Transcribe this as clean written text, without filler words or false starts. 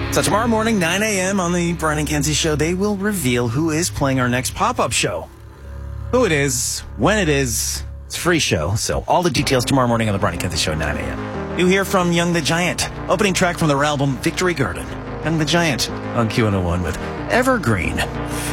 So tomorrow morning, 9 a.m. on the Brian and Kenzie Show, they will reveal who is playing our next pop-up show. Who it is, when it is. It's a free show, so all the details tomorrow morning on the Brian and Kenzie Show at 9 a.m. You hear from Young the Giant, opening track from their album Victory Garden. Young the Giant on Q101 with Evergreen.